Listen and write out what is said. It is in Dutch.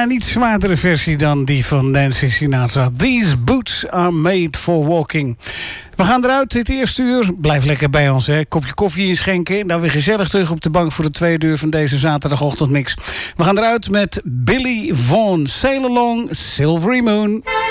een iets zwaardere versie dan die van Nancy Sinatra. These boots are made for walking. We gaan eruit dit eerste uur. Blijf lekker bij ons, hè. Kopje koffie inschenken. En dan weer gezellig terug op de bank voor de tweede uur van deze zaterdagochtendmix. We gaan eruit met Billy Vaughn. Sail Along, Silvery Moon.